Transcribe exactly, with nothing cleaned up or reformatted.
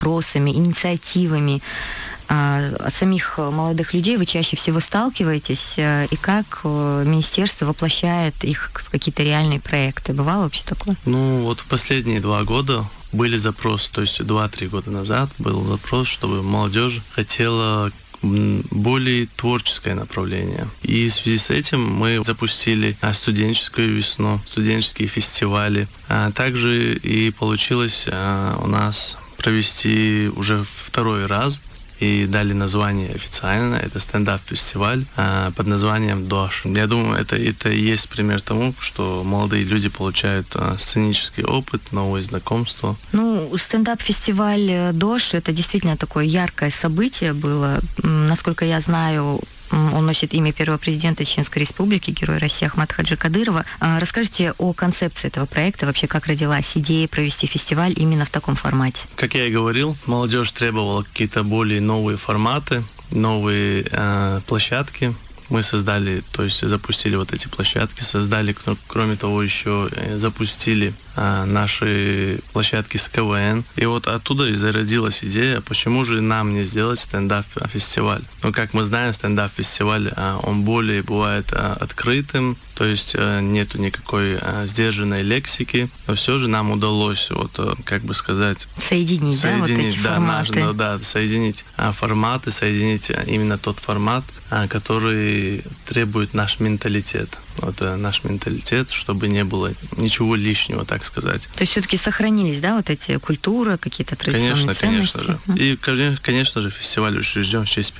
вопросами, инициативами от самих молодых людей вы чаще всего сталкиваетесь, и как министерство воплощает их в какие-то реальные проекты? Бывало вообще такое? Ну, вот в последние два года были запросы, то есть два-три года назад был запрос, чтобы молодежь хотела более творческое направление. И в связи с этим мы запустили студенческую весну, студенческие фестивали. А также и получилось у нас провести уже второй раз и дали название официально. Это стендап-фестиваль а, под названием «Дождь». Я думаю, это, это и есть пример тому, что молодые люди получают а, сценический опыт, новые знакомства. Ну, стендап-фестиваль «Дождь» — это действительно такое яркое событие было. Насколько я знаю, он носит имя первого президента Чеченской Республики, героя России Ахмата Хаджи Кадырова. Расскажите о концепции этого проекта, вообще как родилась идея провести фестиваль именно в таком формате? Как я и говорил, молодежь требовала какие-то более новые форматы, новые э, площадки. Мы создали, то есть запустили вот эти площадки, создали, кроме того, еще запустили а, наши площадки с КВН. И вот оттуда и зародилась идея, почему же нам не сделать стендап-фестиваль. Но, как мы знаем, стендап-фестиваль, а, он более бывает а, открытым, то есть а, нету никакой а, сдержанной лексики, но все же нам удалось, вот, как бы сказать... Соединить, соединить да, вот эти да, форматы? Наш, да, да, соединить а, форматы, соединить именно тот формат, а, который требует наш менталитет. Вот э, наш менталитет, чтобы не было ничего лишнего, так сказать. То есть все-таки сохранились, да, вот эти культуры, какие-то традиционные конечно, ценности? Конечно, конечно же. И, конечно же, фестиваль учрежден в честь